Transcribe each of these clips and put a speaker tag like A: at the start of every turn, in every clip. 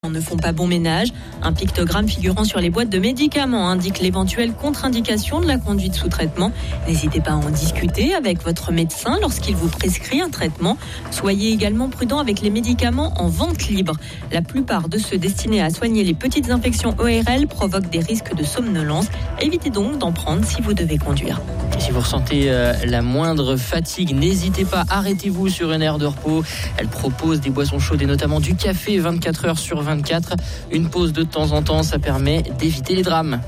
A: Ne font pas bon ménage. Un pictogramme figurant sur les boîtes de médicaments indique l'éventuelle contre-indication de la conduite sous traitement. N'hésitez pas à en discuter avec votre médecin lorsqu'il vous prescrit un traitement. Soyez également prudent avec les médicaments en vente libre. La plupart de ceux destinés à soigner les petites infections ORL provoquent des risques de somnolence. Évitez donc d'en prendre si vous devez conduire.
B: Et si vous ressentez la moindre fatigue, n'hésitez pas, arrêtez-vous sur une aire de repos. Elle propose des boissons chaudes et notamment du café 24 heures sur 24. Une pause de temps en temps, ça permet d'éviter les drames.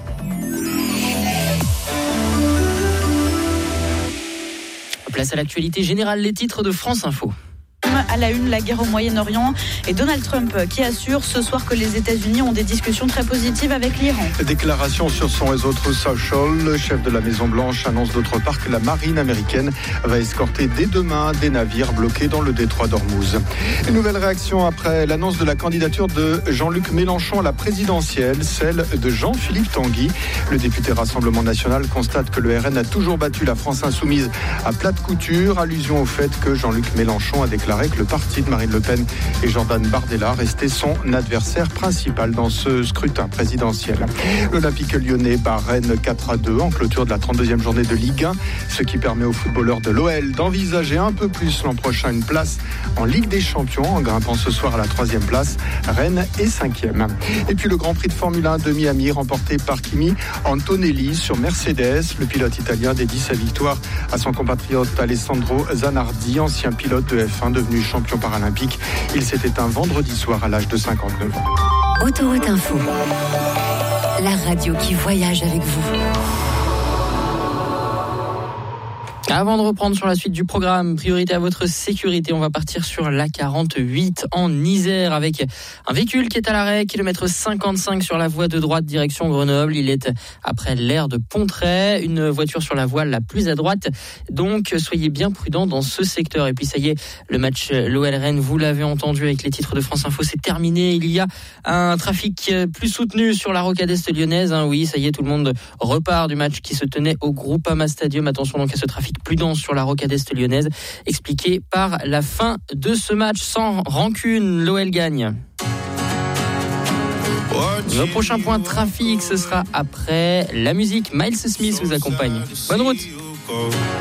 B: Place à l'actualité générale, les titres de France Info.
C: À la une, la guerre au Moyen-Orient et Donald Trump qui assure ce soir que les États-Unis ont des discussions très positives avec l'Iran.
D: Déclaration sur son réseau Truth Social, le chef de la Maison-Blanche annonce d'autre part que la marine américaine va escorter dès demain des navires bloqués dans le détroit d'Ormuz. Une nouvelle réaction après l'annonce de la candidature de Jean-Luc Mélenchon à la présidentielle, celle de Jean-Philippe Tanguy. Le député Rassemblement National constate que le RN a toujours battu la France Insoumise à plate couture, allusion au fait que Jean-Luc Mélenchon a déclaré que le parti de Marine Le Pen et Jordan Bardella restait son adversaire principal dans ce scrutin présidentiel. L'Olympique lyonnais bat Rennes 4-2 en clôture de la 32e journée de Ligue 1, ce qui permet aux footballeurs de l'OL d'envisager un peu plus l'an prochain une place en Ligue des Champions en grimpant ce soir à la 3e place. Rennes est 5e. Et puis le Grand Prix de Formule 1 de Miami remporté par Kimi Antonelli sur Mercedes. Le pilote italien dédie sa victoire à son compatriote Alessandro Zanardi, ancien pilote de F1 devenu champion paralympique. Il s'est éteint vendredi soir à l'âge de 59 ans.
E: Autoroute Info, la radio qui voyage avec vous.
B: Avant de reprendre sur la suite du programme, priorité à votre sécurité, on va partir sur l'A48 en Isère avec un véhicule qui est à l'arrêt, kilomètre 55 sur la voie de droite direction Grenoble. Il est après l'aire de Pontray, une voiture sur la voie la plus à droite. Donc soyez bien prudents dans ce secteur. Et puis ça y est, le match l'OL-Rennes, vous l'avez entendu avec les titres de France Info, c'est terminé. Il y a un trafic plus soutenu sur la rocade est lyonnaise. Oui, ça y est, tout le monde repart du match qui se tenait au Groupama Stadium. Attention donc à ce trafic plus dense sur la rocade est lyonnaise, expliqué par la fin de ce match. Sans rancune, l'OL gagne. Le prochain point de trafic, ce sera après la musique. Miles Smith vous accompagne. Bonne route.